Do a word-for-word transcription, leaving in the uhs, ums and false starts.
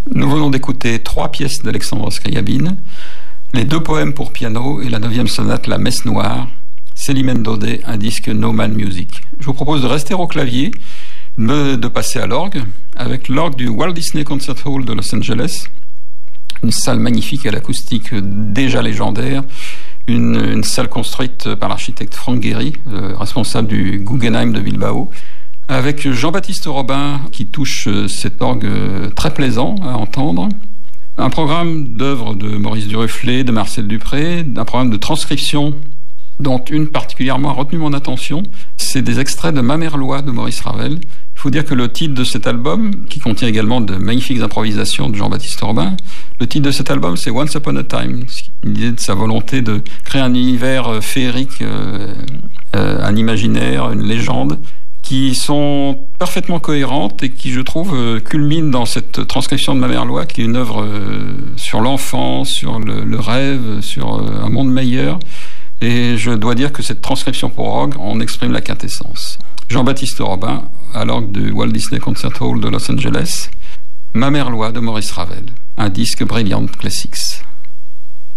Nous venons d'écouter trois pièces d'Alexandre Scriabine, les deux poèmes pour piano et la neuvième sonate La Messe Noire, Célimène Daudet, un disque No Man Music. Je vous propose de rester au clavier, de passer à l'orgue, avec l'orgue du Walt Disney Concert Hall de Los Angeles, une salle magnifique à l'acoustique déjà légendaire, une, une salle construite par l'architecte Frank Gehry, euh, responsable du Guggenheim de Bilbao, avec Jean-Baptiste Robin qui touche cet orgue très plaisant à entendre. Un programme d'œuvres de Maurice Duruflé, de Marcel Dupré, un programme de transcription dont une particulièrement a retenu mon attention. C'est des extraits de Ma Merlois de Maurice Ravel. Il faut dire que le titre de cet album, qui contient également de magnifiques improvisations de Jean-Baptiste Robin, le titre de cet album c'est Once Upon a Time, l'idée de sa volonté de créer un univers féerique, euh, euh, un imaginaire, une légende, qui sont parfaitement cohérentes et qui, je trouve, euh, culminent dans cette transcription de Ma Merlois, qui est une œuvre euh, sur l'enfant, sur le, le rêve, sur euh, un monde meilleur. Et je dois dire que cette transcription pour orgue en exprime la quintessence. Jean-Baptiste Robin, à l'orgue du Walt Disney Concert Hall de Los Angeles, Ma Merlois de Maurice Ravel, un disque Brilliant Classics.